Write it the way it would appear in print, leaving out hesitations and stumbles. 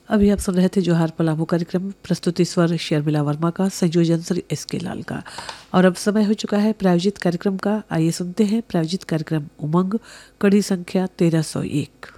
अभी आप सुन रहे थे जोहार पलामू कार्यक्रम, प्रस्तुति स्वर शर्मिला वर्मा का, संयोजन श्री SK लाल का। और अब समय हो चुका है प्रायोजित कार्यक्रम का। आइए सुनते हैं प्रायोजित कार्यक्रम उमंग, कड़ी संख्या 1301।